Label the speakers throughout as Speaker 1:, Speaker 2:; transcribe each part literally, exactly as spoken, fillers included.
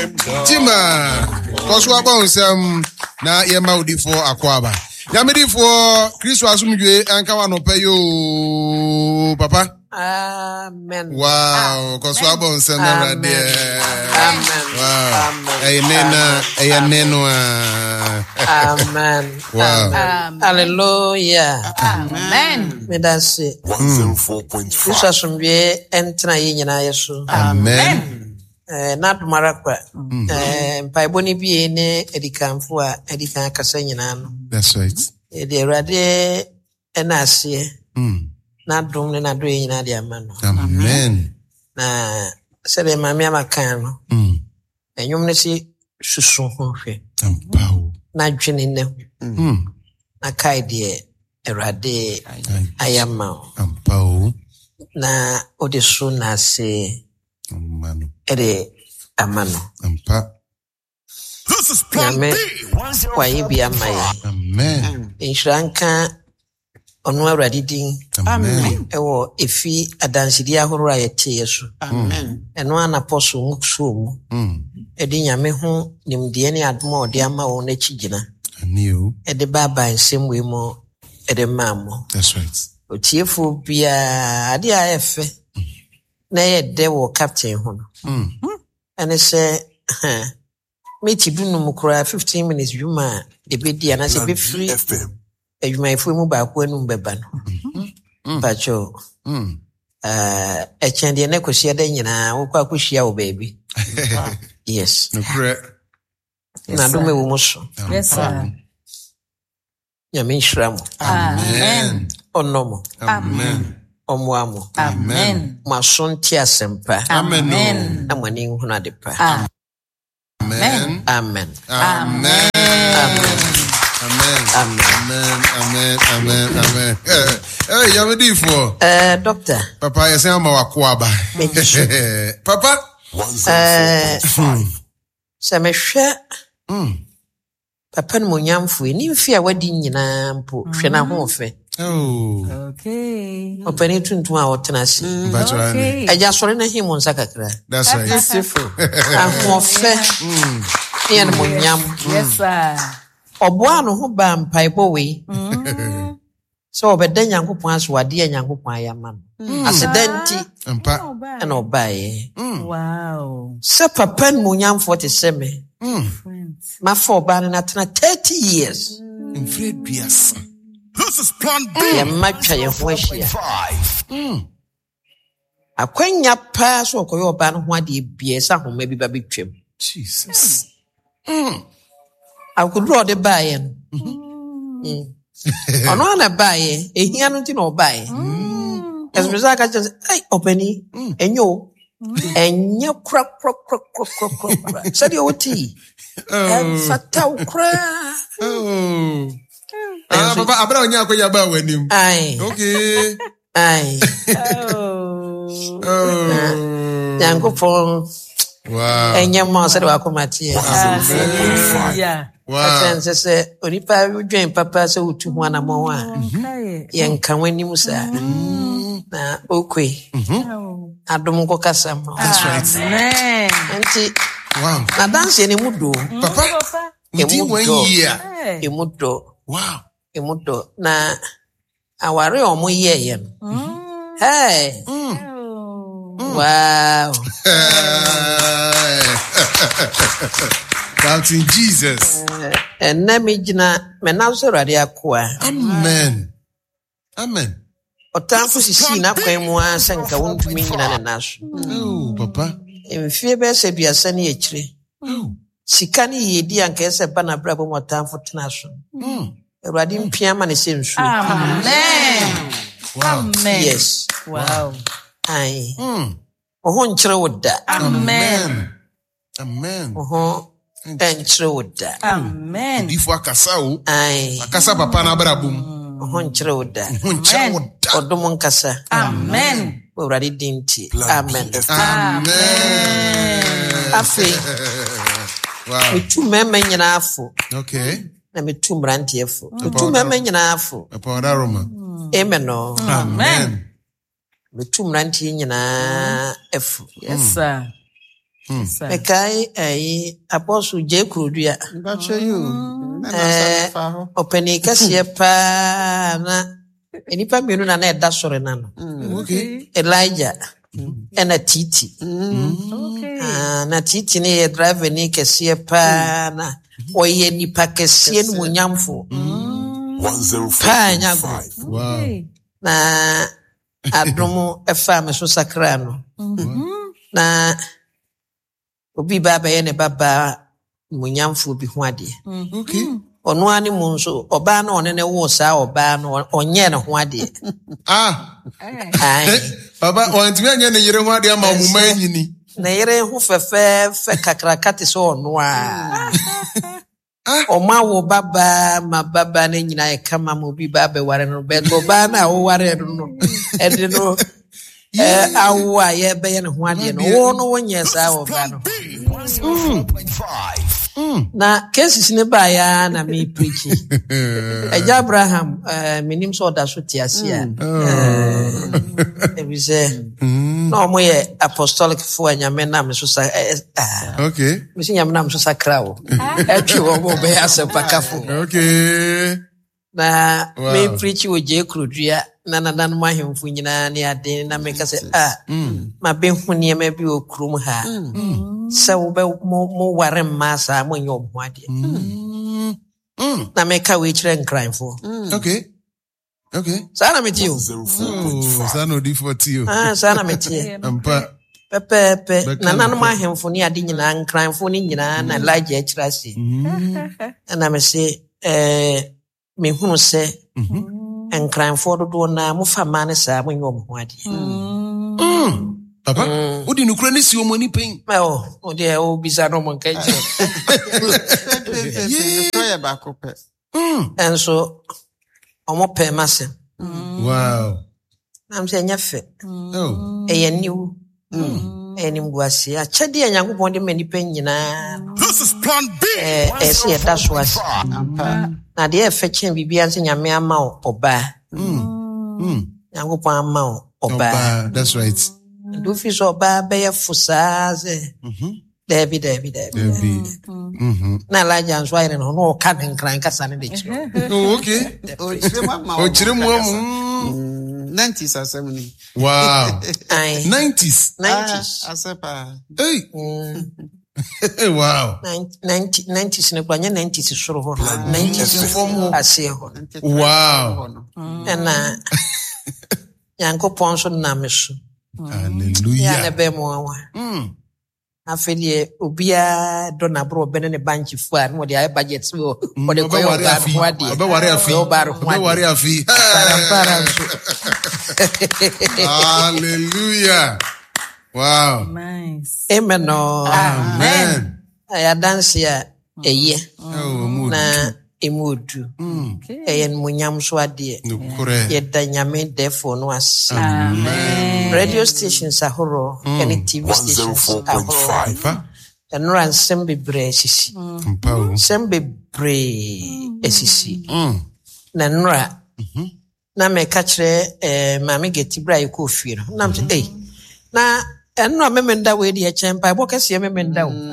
Speaker 1: Tima, Koswa Bonsam, na Yamaudi for Aquaba. Yamidi for Chris Wasumwe and Kawano Payo, Papa.
Speaker 2: Amen.
Speaker 1: Wow, Koswa Bonsam, Amen. Wow.
Speaker 2: Amen.
Speaker 1: Amen.
Speaker 2: Amen.
Speaker 1: Wow.
Speaker 2: Hallelujah.
Speaker 3: Amen.
Speaker 2: Me da se.
Speaker 4: one oh four point five.
Speaker 2: Chris Wasumwe entena yi nyina yeso.
Speaker 1: Amen.
Speaker 2: Eh na dumara kwa. Eh mpaebo ni bi ne edikanfo a edikan akasa nyina no.
Speaker 1: That's right.
Speaker 2: E de Awurade ena ase.
Speaker 1: Mm.
Speaker 2: Na dum ne na do yi nyina de amano.
Speaker 1: Amen.
Speaker 2: Na sele mama amakan no.
Speaker 1: Mm.
Speaker 2: Enyum ne si susu ho hwe.
Speaker 1: Ampao.
Speaker 2: Na dwene ne.
Speaker 1: Mm.
Speaker 2: Na kai de Awurade ayama.
Speaker 1: Ampao.
Speaker 2: Na odesu na se
Speaker 1: Amano.
Speaker 2: ede amano.
Speaker 1: Ampa.
Speaker 4: This is Plan B.
Speaker 2: Kwa ibi amaye.
Speaker 1: Amen.
Speaker 2: Inshranka onu Awurade din.
Speaker 1: Amen.
Speaker 2: Ewo efi adansidi ahoro ayete yesu.
Speaker 3: Amen.
Speaker 2: Eno anaposo mukso mu.
Speaker 1: Mm.
Speaker 2: Ede nyame ho nimde ne adoma ode ama wo na chigina.
Speaker 1: Aniu.
Speaker 2: Ede baba nsem we mo ede mamo.
Speaker 1: That's right.
Speaker 2: Otiefo bia ade a efe. Na ye de wo captain ho no.
Speaker 1: Mm.
Speaker 2: Ene se me ti dunu mu kura fifteen minutes juma e be dia na se be free
Speaker 4: F M.
Speaker 2: adwuma ifu mu ba ko anu beba no. Pacho
Speaker 1: Mm.
Speaker 2: eh e chende ne ko sia da nyina wo kwa ko hia wo baby. Yes.
Speaker 1: No cre.
Speaker 2: Na do me wo mo so.
Speaker 3: Yes, sir.
Speaker 2: Ya me nshira mo.
Speaker 1: Amen.
Speaker 2: Onomo.
Speaker 1: Amen.
Speaker 2: Omoamo.
Speaker 3: Amen.
Speaker 2: Masonti asempa.
Speaker 3: Amen.
Speaker 2: Amani hunu adepa.
Speaker 3: Amen.
Speaker 1: Amen.
Speaker 2: Amen.
Speaker 1: Amen.
Speaker 2: Amen.
Speaker 1: Amen.
Speaker 2: Amen.
Speaker 1: Amen. Amen. Amen. Amen. Eh, Yamidi for
Speaker 2: Eh, doctor.
Speaker 1: Papa, you say I'm a kwaba. Papa.
Speaker 4: one oh four point five.
Speaker 2: Se me hwe
Speaker 1: Mm.
Speaker 2: papa no nyamfo ni mfi a wadi nyina mpo hwe na ho fe.
Speaker 1: Oh.
Speaker 3: Okay.
Speaker 2: Opani tuntum a wotena se.
Speaker 1: That's right.
Speaker 3: Okay.
Speaker 2: Eja sori na himu nsa kakra.
Speaker 1: That's right.
Speaker 2: Beautiful. Ahwo fe. Ni mo nyam.
Speaker 3: Yes, sir.
Speaker 2: Obo anu ho ba mpaebo we. So obeda Nyankopon aswade Nyankopon ayama no. Accidenti
Speaker 1: Ampa.
Speaker 2: na obaye.
Speaker 3: Wow.
Speaker 2: Se papa no nyamfo te se me.
Speaker 1: Mm.
Speaker 3: Friends.
Speaker 2: Ma for ba na tena thirty years.
Speaker 1: In Fred Bias.
Speaker 4: This is Plan B.
Speaker 2: Ye matwa ye ho ahia.
Speaker 4: Five.
Speaker 1: Mm.
Speaker 2: Akwanya pa so okoyo oba no ho ade bie sa homa bi ba betwam.
Speaker 1: Jesus. Mm.
Speaker 2: Akudro de baye no. Mm. Ono na baye, ehia no ti na obaye. Esbeza ka je ai opani enyo enye kra kra kra kra kra kra. Said you oti.
Speaker 1: Oh.
Speaker 2: Fata ukra.
Speaker 1: Oh. Ah, Papa, abra onya akoya ba wanim.
Speaker 2: Ai.
Speaker 1: Okay.
Speaker 2: Ai.
Speaker 3: Oh.
Speaker 1: Oh.
Speaker 2: Nyankopon
Speaker 1: Wow.
Speaker 2: enye mo said wa komati.
Speaker 3: Hallelujah.
Speaker 1: Wow.
Speaker 2: Atense se onipa dwen papa se utu ho anamo a.
Speaker 3: Okay.
Speaker 2: Ye nka wani sa. Na okwe.
Speaker 3: Oh.
Speaker 2: Adom ko kasa mo.
Speaker 1: That's right.
Speaker 3: Amen.
Speaker 2: Enti
Speaker 1: Wow.
Speaker 2: na dance ni mudo.
Speaker 1: Papa,
Speaker 3: Papa.
Speaker 1: within one
Speaker 2: Emudo.
Speaker 1: year.
Speaker 3: Hey.
Speaker 2: Emudo.
Speaker 1: Wow.
Speaker 2: Emudo. Na aware omo ye ye no.
Speaker 3: Mm.
Speaker 2: Hey.
Speaker 3: Oh.
Speaker 2: Wow.
Speaker 1: Doubting Jesus.
Speaker 2: And na me gina me na so rade akoa.
Speaker 1: Amen. Amen.
Speaker 2: Otamfo sisi na kwan mu asenka wontumi nyina ne naso.
Speaker 1: Oh, Papa.
Speaker 2: Emfie be se biasa ne ekire.
Speaker 1: Oh.
Speaker 2: Sika ne yedi anka ese ba na brabo motamfo tena so.
Speaker 1: Mm.
Speaker 2: Awurade mpia ma ne se nsu.
Speaker 3: Amen.
Speaker 1: Wow.
Speaker 3: Amen.
Speaker 2: Yes.
Speaker 3: Wow.
Speaker 2: Ai.
Speaker 1: Mm.
Speaker 2: Oho nkyere woda.
Speaker 3: Amen.
Speaker 1: Amen.
Speaker 2: Oho enkyere woda.
Speaker 3: Amen.
Speaker 1: Ifo akasa o.
Speaker 2: Ai.
Speaker 1: Akasa papa na brabum.
Speaker 2: Oho nkyere woda.
Speaker 1: Huncha woda.
Speaker 2: Odom nkasa.
Speaker 3: Amen.
Speaker 2: Awurade dinti. Amen.
Speaker 1: Amen.
Speaker 2: Afi.
Speaker 1: Wow.
Speaker 2: Metu mema nyina afo.
Speaker 1: Okay.
Speaker 2: Na metu mrante afo. Metu mema nyina afo.
Speaker 1: Papa da Roma.
Speaker 2: Amen no.
Speaker 1: Amen.
Speaker 2: Metu mrante nyina afo.
Speaker 3: Yes, sir.
Speaker 2: Mekai eh Apostle J Kudua.
Speaker 5: Gotcha you.
Speaker 2: Eh openi kasiye pa na enipa mienu na na eda sore na no.
Speaker 1: Okay.
Speaker 2: Elijah. Ena Titi.
Speaker 3: Okay.
Speaker 2: Ah na Titi ni ye drive ni kasiye pa na oye nipa kasiye no munyamfo.
Speaker 4: one oh four
Speaker 2: Pa
Speaker 4: point
Speaker 2: nyago.
Speaker 4: five.
Speaker 1: Wow.
Speaker 2: Na adomo efa me so sakra no. Na obi baba ye ne baba munyamfo bi ho ade.
Speaker 1: Okay.
Speaker 2: Ono ani mu nso oba na one ne wo saa oba no onye ne ho ade.
Speaker 1: Ah.
Speaker 2: Ai.
Speaker 1: Baba, wanti anya ne yere ho ade ama omuma anyini.
Speaker 2: Na yere ho fefe fe kakrakate so ono a. Oma wo baba ma baba ne nyina e kama mo bi baba ware no be go ba na wo ware no. E de no eh awo a ye be ye ne ho ade no wo no wonye saa wo ba no.
Speaker 4: one oh four point five.
Speaker 2: Na cases ne ba ya na me preach. Eja Abraham eh minim so da so tiasia. Eh e bi se no mo ye apostolic fo anyame na me so sa
Speaker 1: Okay.
Speaker 2: me se nyame na me so sakra wo. E twi wo bo be asepakafo.
Speaker 1: Okay.
Speaker 2: Na
Speaker 1: Wow.
Speaker 2: me preach wo je Krodua na na na mo ahemfo nyina ne ade na me ka se ah ma be hu ne ma bi okrum ha. Se wo be mo mo ware ma sa mo nyom ho ade. Na me ka we kire nkranfo.
Speaker 1: Okay. Okay.
Speaker 2: Sa na me ti o.
Speaker 4: one oh four point
Speaker 1: Oh,
Speaker 4: five.
Speaker 1: sana odi forty o.
Speaker 2: Ah sa na me ti.
Speaker 1: Ampa.
Speaker 2: Pepepe
Speaker 1: Bɛka
Speaker 2: na
Speaker 1: no
Speaker 2: nanom
Speaker 1: pɛ.
Speaker 2: ahemfo ne ade nyina nkranfo ne nyina na Elijah akira ase. Na me se eh me hunu se nkranfo dodo na mo fa ma ne sa mo nyom ho ade.
Speaker 1: Papa, odi nukura ne si omo ni pen.
Speaker 2: Ma o o de o bisa no mo nkai je.
Speaker 5: Yeah, back up.
Speaker 2: Enso omo pe ma se.
Speaker 1: Wow.
Speaker 2: Na me se nya fe.
Speaker 1: Oh.
Speaker 2: E ye niu. E ni mguase. A chedi Nyankopon de mani pen nyina.
Speaker 4: This is Plan B.
Speaker 2: Eh eh se da so ase.
Speaker 5: Ampa.
Speaker 2: Na de e fe chen bibia nse nyame ama o oba.
Speaker 1: Mm.
Speaker 2: Nyankopon ama o oba.
Speaker 1: Oba, that's right.
Speaker 2: Do fi so oba be ye fusa ze. David David David.
Speaker 1: David. Mhm.
Speaker 2: Na Elijah nso ayre no no ka den kran kasa ne de chi.
Speaker 1: Oh, okay.
Speaker 5: Oh, chire mama.
Speaker 1: O chire mu amu.
Speaker 5: nineties asemni.
Speaker 1: Wow.
Speaker 2: Ai
Speaker 1: nineties.
Speaker 2: nineties.
Speaker 5: Asepa.
Speaker 1: Hey.
Speaker 2: Mm,
Speaker 1: Wow.
Speaker 2: ninety nineties ne kwanya nineties soro ho. nineties
Speaker 1: Form.
Speaker 2: ase ho.
Speaker 1: Wow.
Speaker 2: Na Nyankopon so na me so. Ya ne
Speaker 1: Hallelujah.
Speaker 2: be mo wa.
Speaker 1: Mm.
Speaker 2: Afeli obia do na bro be ne banki fu a no de ay budget so o de
Speaker 1: Obe
Speaker 2: koyo
Speaker 1: ware
Speaker 2: ba
Speaker 1: afi.
Speaker 2: ho ade.
Speaker 1: Obe ware afi.
Speaker 2: O ba ro ho
Speaker 1: Obe
Speaker 2: ade.
Speaker 1: ware afi.
Speaker 2: Para para so.
Speaker 1: Hallelujah. Wow.
Speaker 3: Nice.
Speaker 2: Amen no.
Speaker 1: Amen.
Speaker 2: Aya dance a eye
Speaker 1: Oh, mu.
Speaker 2: na emudu.
Speaker 3: Okay.
Speaker 2: Eye munyam so ade.
Speaker 1: Nukure.
Speaker 2: Ye da nyame defo no ase.
Speaker 3: Amen.
Speaker 2: Radio stations ahoro, any T V stations ahoro.
Speaker 1: Papa.
Speaker 2: Enra nsem bebre sisi.
Speaker 1: Ampa o.
Speaker 2: Nsem bebre esisi.
Speaker 1: Mm.
Speaker 2: Na nra. Na me ka kire eh maame geti bra ye ko fie no. Na me eh. Na enra memenda we de echempa bo kase memenda o.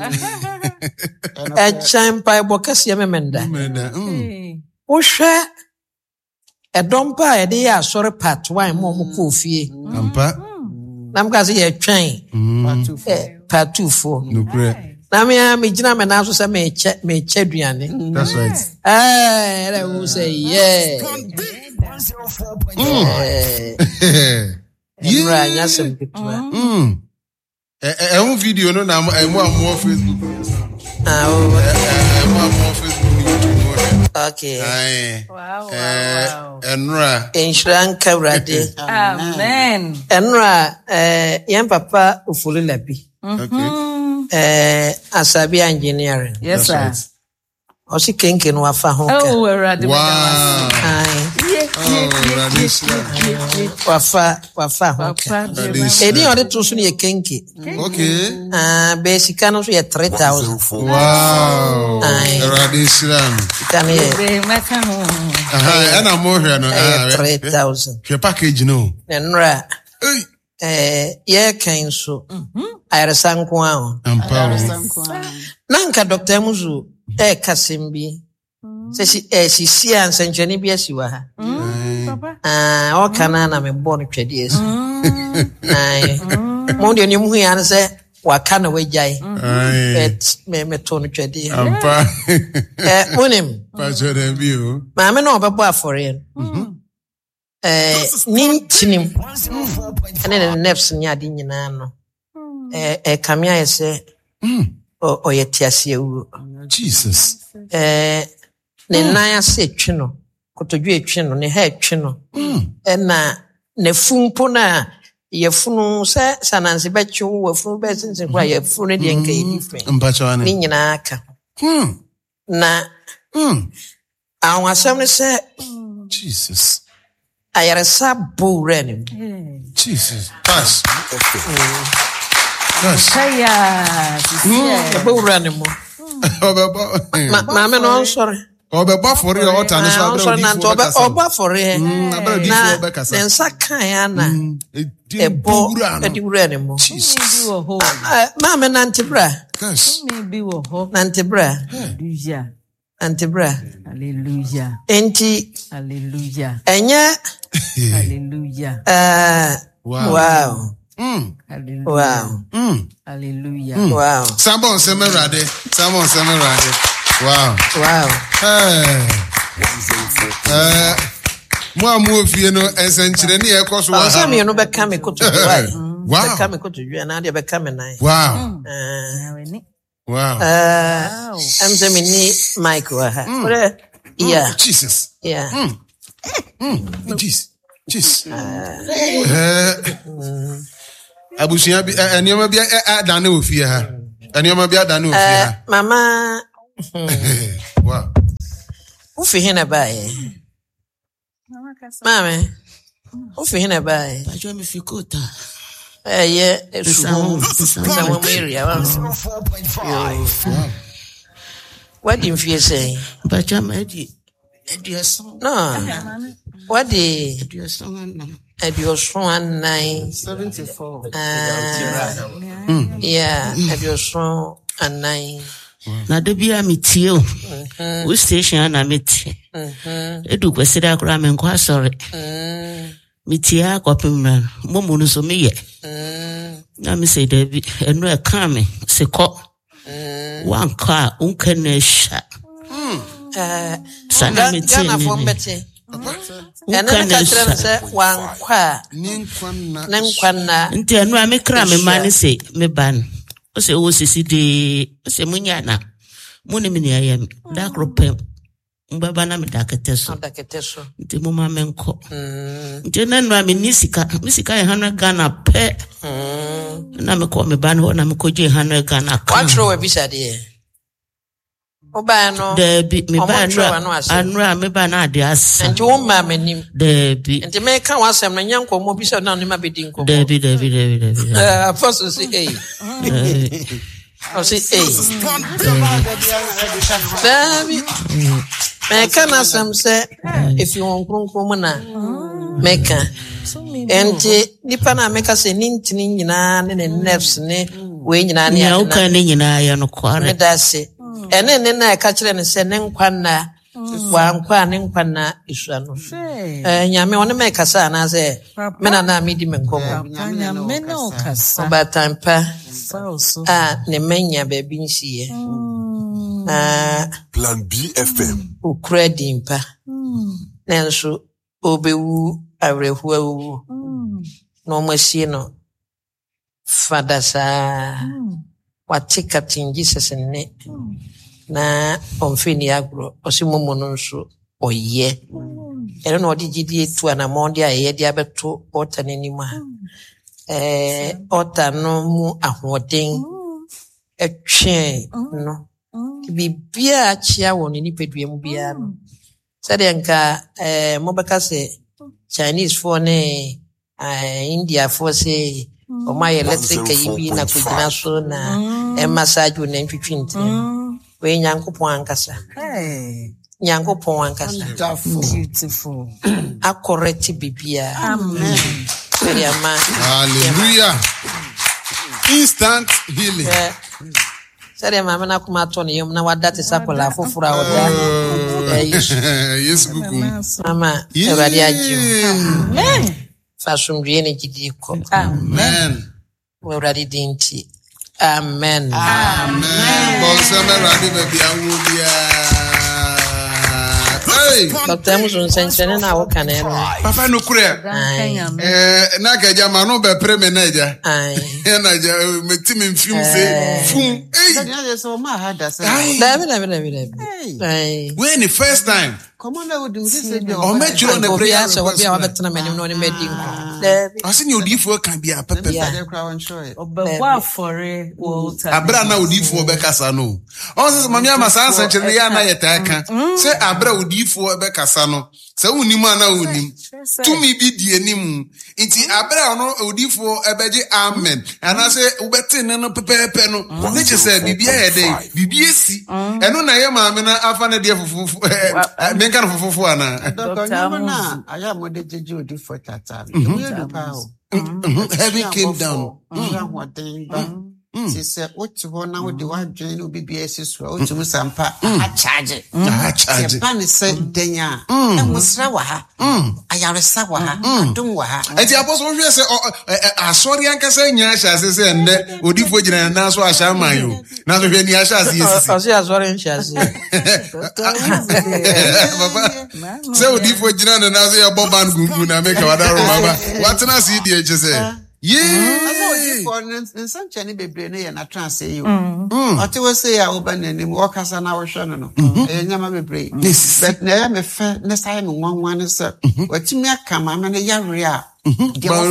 Speaker 2: Echempa bo kase memenda.
Speaker 1: Meda. Mm.
Speaker 3: Hey.
Speaker 2: Wo hwe edompa e de ya sori part one mo mo ko fie.
Speaker 1: Ampa.
Speaker 2: Na me ka se ye twen.
Speaker 1: Mm.
Speaker 2: Eh part two fo.
Speaker 1: Nukure.
Speaker 2: Na me a me gina me na so se me che me che duane.
Speaker 1: That's right.
Speaker 2: Eh, that will say yeah.
Speaker 4: Plan B. one oh four point five.
Speaker 2: Eh, Enra nya sem ketua.
Speaker 1: Mm. Eh eh un video no na eh mo am Facebook.
Speaker 2: Ah,
Speaker 1: Eh
Speaker 2: oh,
Speaker 1: eh mo am Facebook YouTube.
Speaker 2: okay.
Speaker 1: Ai.
Speaker 3: Wow, wow,
Speaker 1: Eh
Speaker 3: wow.
Speaker 1: Enra.
Speaker 2: Enshran kawrade.
Speaker 3: Amen.
Speaker 2: Enra eh yan papa ufulu labi.
Speaker 1: Okay.
Speaker 2: Eh asabi engineering.
Speaker 3: Yes,
Speaker 1: That's
Speaker 3: sir.
Speaker 2: Osi kenken wa fa ho ka.
Speaker 3: Oh, we're at the
Speaker 1: Wow.
Speaker 2: Ai,
Speaker 1: Oh, Radisha.
Speaker 2: wa fa wa fa ho ka.
Speaker 1: Radisha.
Speaker 2: Edi ode to so ne ye kenke.
Speaker 1: Okay.
Speaker 2: Ah, basic no so ye three thousand.
Speaker 1: Wow.
Speaker 2: Aye.
Speaker 1: Radisha.
Speaker 2: Kan ye
Speaker 1: Aha, and I'm more here no.
Speaker 2: eh,
Speaker 1: Ah,
Speaker 2: three thousand.
Speaker 1: your package no.
Speaker 2: Enra
Speaker 1: Hey.
Speaker 2: eh ye kan so ayaresa nko a
Speaker 1: Ampa.
Speaker 2: na nka Doctor Muzu e kasembi se si e si si ansenchani bi asiwa ha ah o kana na me bo no twede esi ai mo de ni mu ya na se wa kana we jai et me me to no twede
Speaker 1: Ampa.
Speaker 2: eh monim
Speaker 1: Pa chode bi o.
Speaker 2: ma me no obebo afore eh nintinim ene ne nerves nya di nyina no eh eh kamia yese o o yetiase ewu
Speaker 1: Jesus.
Speaker 2: eh ne nan ase twe no kotodwe etwe no ne ha etwe no e na ne fumpo na ye funu se sananse be twe wo funu be sinsin kwa ye funu de nka yi different
Speaker 1: Ampa chwane.
Speaker 2: ni nyina aka
Speaker 1: Hmm.
Speaker 2: na
Speaker 1: Hmm.
Speaker 2: awon asem ne se
Speaker 1: Jesus.
Speaker 2: ayaresa bo ren
Speaker 1: Jesus. Pass. Pass.
Speaker 3: Kaya.
Speaker 2: bo ren mo
Speaker 1: Obeba.
Speaker 2: ma ma me no sorry
Speaker 1: Obeba for your altar no so
Speaker 2: ah sorry na to
Speaker 1: abra.
Speaker 2: oba for he
Speaker 1: abra di
Speaker 2: na
Speaker 1: fo be kasa.
Speaker 2: ne nsa kan ya na
Speaker 1: Ebo
Speaker 2: ebo
Speaker 1: bura
Speaker 2: edi
Speaker 1: no.
Speaker 2: wura ne mo
Speaker 1: Jesus.
Speaker 3: Bi wo ho.
Speaker 2: ma me nante bra
Speaker 1: Yes.
Speaker 3: Me bi wo ho.
Speaker 2: nante bra
Speaker 3: Hallelujah.
Speaker 2: nante bra
Speaker 3: Hallelujah.
Speaker 2: enti
Speaker 3: Hallelujah.
Speaker 2: enye
Speaker 3: Hallelujah.
Speaker 2: eh
Speaker 1: Wow.
Speaker 2: wow
Speaker 1: Mm.
Speaker 3: Hallelujah.
Speaker 2: wow
Speaker 1: Mm.
Speaker 3: Hallelujah.
Speaker 2: wow
Speaker 1: Sambo semerade. Sambo semerade. Wow.
Speaker 2: wow
Speaker 1: Eh. Eh. Mo amu ofie no ensenkyere ne ekoso wa.
Speaker 2: Asa me no be ka me koto right
Speaker 1: Wow.
Speaker 2: be ka me koto dua na de be ka me nai
Speaker 1: Wow.
Speaker 2: eh
Speaker 3: Aweni.
Speaker 1: Wow.
Speaker 2: eh am se me ni mic wa ha ore yeah
Speaker 1: Jesus.
Speaker 2: yeah
Speaker 1: Mm. Jesus. Jesus. Eh. Abusia bi enioma bi adane ofie ha. Enioma bi adane ofie
Speaker 2: eh
Speaker 1: ha.
Speaker 2: mama
Speaker 1: Wow.
Speaker 2: wo fi hina bae mama wo fi hina bae
Speaker 6: Pacho me fikota.
Speaker 2: eh ye esumo
Speaker 6: Pesa-
Speaker 2: sawo area wa
Speaker 4: four point five.
Speaker 2: what in fear say
Speaker 6: Pacho me di edi asan.
Speaker 2: no what the
Speaker 6: Edi asan na.
Speaker 2: Ediosun anan
Speaker 5: seventy-four.
Speaker 2: yeah Ediosun anan
Speaker 6: Na de bia me tie o. Wo station na me tie. Edu kwesi da kura me nkwa sorry. Me tie akopem na. Momu no so me ye. Na me say da bi enu e kan me se ko. Wan ka unka na sha.
Speaker 2: eh
Speaker 6: Sana me tie.
Speaker 2: Ghana for mbete ena
Speaker 6: Unka
Speaker 2: na
Speaker 6: na
Speaker 2: katra na
Speaker 6: sha.
Speaker 2: se wankwa
Speaker 1: Ninkwana.
Speaker 2: na nkwana
Speaker 6: Nti enu a me kra me mane se me ban. O se wo sisi de o se munya na. Mune me ne ayam. Da kropem. Mbaba na me da keteso.
Speaker 2: ndaketeso
Speaker 6: Nti mo ma menko.
Speaker 2: mm
Speaker 6: Nti na nwa me nisika, misika e hundred Ghana pe.
Speaker 2: mm
Speaker 6: Na me ko me ban ho na me ko je one hundred Ghana ka.
Speaker 2: what throw we bisa de oba no
Speaker 6: De bi me
Speaker 2: Omo
Speaker 6: ba
Speaker 2: twerɛ w'ano ase.
Speaker 6: anu anu me ba na ade asa.
Speaker 2: enti wo ma manim
Speaker 6: De bi
Speaker 2: enti me ka wasem na nyanko mo bisa na ne ma bedi nko
Speaker 6: de bi de bi de bi de bi.
Speaker 2: eh apostle say eh o say eh baby me ka na sam say if you want kronkron mo na me ka enti nipa na me ka say nintini nyina ne ne nerves ne we nyina ne
Speaker 6: Ya
Speaker 2: ya
Speaker 6: o ka ne nyina ya no
Speaker 2: me
Speaker 6: kware.
Speaker 2: da se ene ne na ka kire ne se ne nkwa na wa nkwa ne nkwa na isua no eh nyame wona me ka sa na se me na na me di me nkomo
Speaker 3: Anya me no kasa.
Speaker 2: oba tampa
Speaker 3: Sauso.
Speaker 2: a ne manya ba bi nsiye ah
Speaker 4: Plan B F M.
Speaker 2: ukura dimpa nanso obewu awrehu awu no masie no fada sa watika tin Jesus ne na onfini agro osimomo no nso oye ere no odi gidi etu ana monde aye de abeto ota n'anim a eh ota no mu ahoden etwe no bibia achia won ni pedua mu bia no sade nka eh mobeka se Chinese for ne eh India for se o my electric yibi na kugina so na e massage na ntwitwinti we nyankopon ankasa
Speaker 3: Hey.
Speaker 2: nyankopon ankasa
Speaker 3: Beautiful.
Speaker 2: akoreti bibia
Speaker 3: Amen.
Speaker 1: Hallelujah. Instant healing.
Speaker 2: Sari mama na kuma to ne yom na wada te sapola fofura oda.
Speaker 1: Yes, bukum.
Speaker 2: Mama, Ewurade aji. Amen. Fasumdwe ne gidi ko.
Speaker 1: Amen.
Speaker 2: Ewurade dinti. Amen.
Speaker 1: Amen. Bonsama Ewurade ba bia wo bia. Hey.
Speaker 2: Doctor Musun senchene na wo kana no.
Speaker 1: Papa no kure. Eh na ka ja ma no be pre me na ja.
Speaker 2: Ai.
Speaker 1: Na ja me ti me mfim se fum.
Speaker 5: Hey. So ma hada say.
Speaker 2: Dabi dabi dabi dabi. Ai.
Speaker 1: When the first time.
Speaker 5: Come on, I would do this.
Speaker 1: O me chiro na prayer
Speaker 2: so obi a wabetena manim no ne medi nko. Dabi.
Speaker 1: I seen odifo kan bia pepe.
Speaker 5: Yeah, crowd show it.
Speaker 3: Obewa for Walter.
Speaker 1: Abra na odifo be kasa no. O se mama ama san san chire ya na yeta kan. Se abra odifo be kasa no. Se unim ana unim. Tumi bi di anim. Nti abra no odifo ebeje amen. Ana se ubete ne no pepepe no. Ne che se bibia ye dey. Bibia si. Eno na ye maame na afa na de fufufu. Me kan fufufu ana.
Speaker 5: Doctor na aya mo de jeje odifo tata. You do pa o.
Speaker 1: Heavy came down.
Speaker 5: She said, "What you want now? Do I join you? B B S is well to Musampa. I charge it.
Speaker 1: I charge it.
Speaker 5: Pan is said, Denya. And Musrawa. I are a sawa. Don't wa.
Speaker 1: And the apostle say, "Oh, sorry, Uncle say, Yasha says, and Odifo and now so I shall mind you. Now the Yasha is
Speaker 2: I see as well in Chassis.
Speaker 1: So Odifo and now say a Bob and Guguna make a Mama. What's an I see, dear, just say, yeah.
Speaker 5: In some Chinese baby, and I translate you. What you will say, I open and walk as an hour show. No, and never be but never me fair next time one one is what you make come. I'm in a young real. Wow.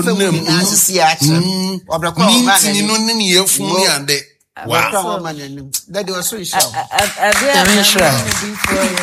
Speaker 5: That was so sharp.